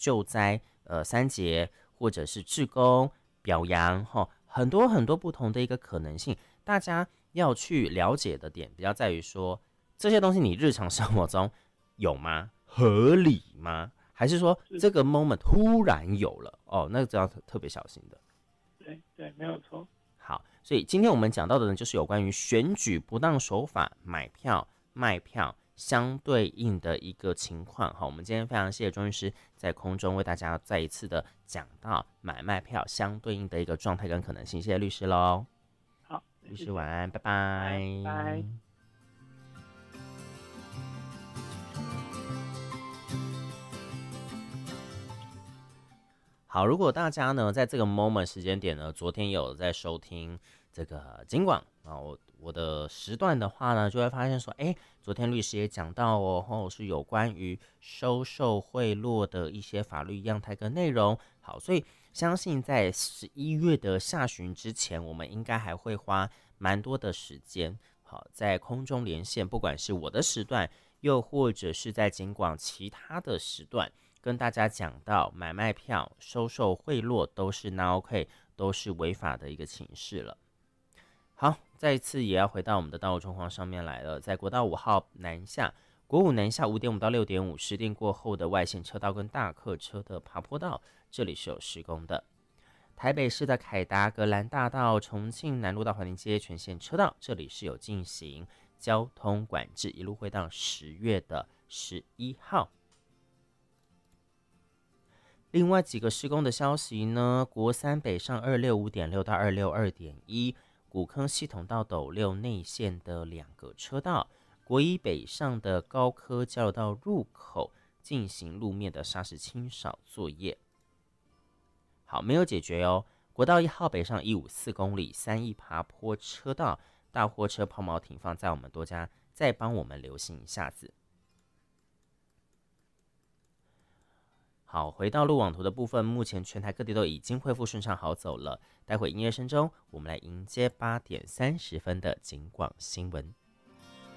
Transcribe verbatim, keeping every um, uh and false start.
救灾呃三节，或者是志工表扬哈，很多很多不同的一个可能性，大家要去了解的点比较在于说，这些东西你日常生活中有吗？合理吗？还是说这个 moment 突然有了哦，那这要特别小心的。 对对，没有错。 好，所以今天我们讲到的呢，就是有关于选举不当手法、买票、卖票相对应的一个情况。好，我们今天非常谢谢钟律师在空中为大家再一次的讲到买卖票相对应的一个状态跟可能性。谢谢律师喽。 好， 律师晚安，拜拜。 拜拜。 好，如果大家呢在这个 moment 时间点呢，昨天有在收听这个金广啊，我我的时段的话呢，就会发现说，哎，昨天律师也讲到哦，哦是有关于收受贿赂的一些法律样态跟内容。好，所以相信在十一月的下旬之前，我们应该还会花蛮多的时间，好，在空中连线，不管是我的时段，又或者是在金广其他的时段。跟大家讲到买卖票、收受贿赂都是 not OK， 都是违法的一个情势了。好，再一次也要回到我们的道路状况上面来了。在国道五号南下、国五南下五点五到六点五十点过后的外线车道跟大客车的爬坡道，这里是有施工的。台北市的凯达格兰大道、重庆南路到华林街全线车道，这里是有进行交通管制，一路会到十月的十一号。另外几个施工的消息呢，国三北上二六五点六到二六二点一，古坑系统到斗六内线的两个车道，国一北上的高科交流道入口进行路面的砂石清扫作业。好，没有解决哦。国道一号北上一五四公里，三义爬坡车道，大货车抛锚停放在我们多家，再帮我们留心一下子。好，回到路网图的部分，目前全台各地都已经恢复顺畅好走了。待会音乐声中，我们来迎接八点三十分的警广新闻。